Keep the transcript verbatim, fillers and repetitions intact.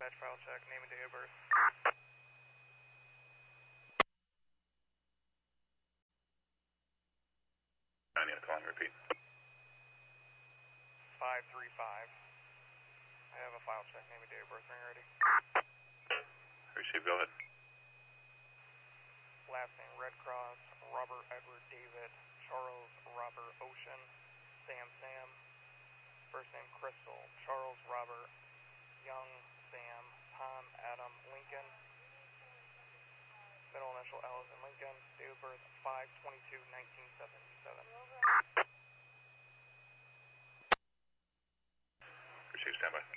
Dispatch file check, name and date of birth. I need to call and repeat. five three five. I have a file check, name and date of birth when you're ready. Receive, go ahead. Last name Red Cross, Robert Edward David, Charles Robert Ocean, Sam Sam. First name Crystal, Charles Robert, Young Sam, Tom Adam Lincoln. Middle initial L is in Lincoln. Date of birth five twenty-two nineteen seventy-seven. Receive, standby.